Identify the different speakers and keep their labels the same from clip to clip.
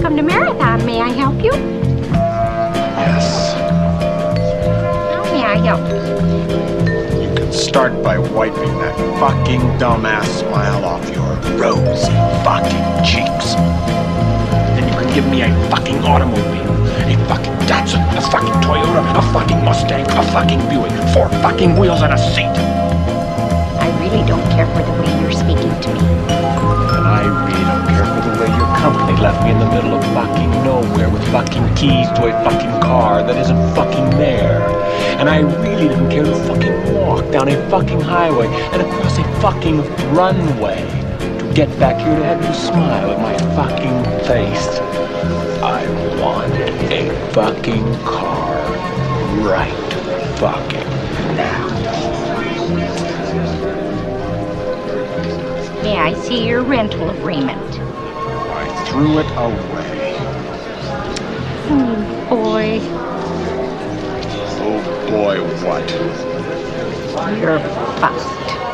Speaker 1: Welcome to Marathon. May I help you?
Speaker 2: Yes.
Speaker 1: How may I help you?
Speaker 2: You can start by wiping that fucking dumbass smile off your rosy fucking cheeks. Then you can give me a fucking automobile. A fucking Datsun, a fucking Toyota, a fucking Mustang, a fucking Buick. 4 fucking wheels and a seat.
Speaker 1: I really don't care for the way you're speaking to me.
Speaker 2: And I really don't care for the way your company left me in the middle of fucking nowhere with fucking keys to a fucking car that isn't fucking there. And I really didn't care to fucking walk down a fucking highway and across a fucking runway to get back here to have you smile at my fucking face. I want a fucking car right fucking now.
Speaker 1: May I see your rental agreement?
Speaker 2: I threw it away.
Speaker 1: Oh, boy.
Speaker 2: Oh boy, what?
Speaker 1: You're bust.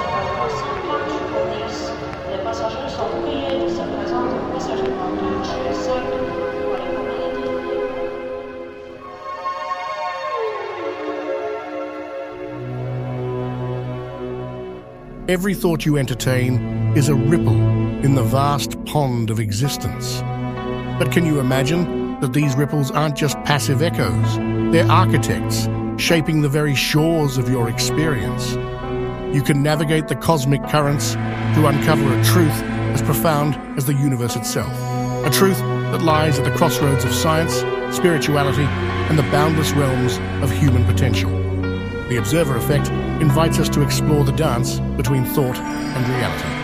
Speaker 3: Every thought you entertain is a ripple in the vast pond of existence. But can you imagine that these ripples aren't just passive echoes? They're architects, shaping the very shores of your experience. You can navigate the cosmic currents to uncover a truth as profound as the universe itself. A truth that lies at the crossroads of science, spirituality, and the boundless realms of human potential. The Observer Effect invites us to explore the dance between thought and reality.